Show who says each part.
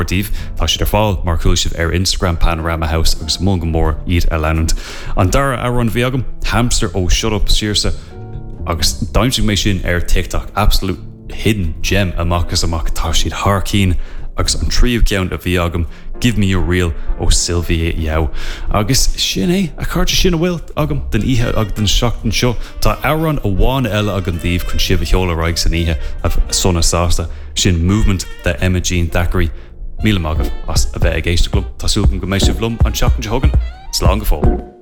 Speaker 1: Díomh, tá si ar fáil mar chuilsih ar Instagram Panorama House agus mó go mór iad a leanant. An dara áran bhí agam, hamster ó Shut Up Siirsa agus daimsig mé sin ar TikTok, absolute hidden gem amach tá siad thar cín agus an tríomh ceann a bhí agam, Give Me Your Real ó Sylvia Yao. Agus sin é a cáirte sin a bhfuil agam den ihe ag den seachtain seo. Tá áran a bháin eile agan díomh chun sibh cheola raig san ihe a sonna sásta sin Movement de Emma Jean Thackeray. Míle mágah as a bheith ag éiste glum, Tásúlgan go mééis sin bhlum an seachtain se thugan, slán go fóil.